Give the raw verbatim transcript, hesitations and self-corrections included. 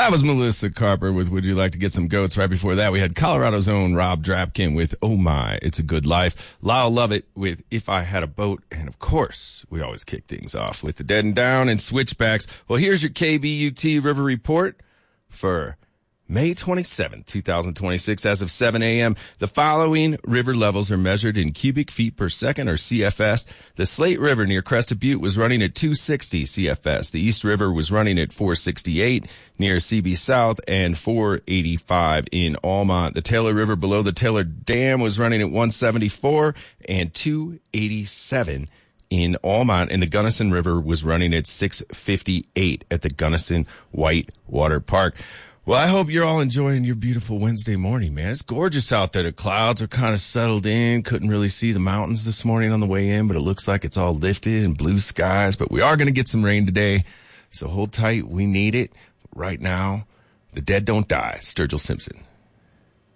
That was Melissa Carper with Would You Like to Get Some Goats? Right before that, we had Colorado's own Rob Drapkin with Oh My, It's a Good Life. Lyle Lovett with If I Had a Boat. And of course, we always kick things off with the Dead and Down and Switchbacks. Well, here's your K B U T River Report for May twenty-seventh, twenty twenty-six. As of seven a.m., the following river levels are measured in cubic feet per second, or C F S. The Slate River near Crested Butte was running at two sixty C F S. The East River was running at four sixty-eight near C B South and four eighty-five in Almont. The Taylor River below the Taylor Dam was running at one seventy-four and two eighty-seven in Almont, and the Gunnison River was running at six fifty-eight at the Gunnison Whitewater Park. Well, I hope you're all enjoying your beautiful Wednesday morning, man. It's gorgeous out there. The clouds are kind of settled in. Couldn't really see the mountains this morning on the way in, but it looks like it's all lifted and blue skies. But we are going to get some rain today, so hold tight. We need it right now. The dead don't die. Sturgill Simpson.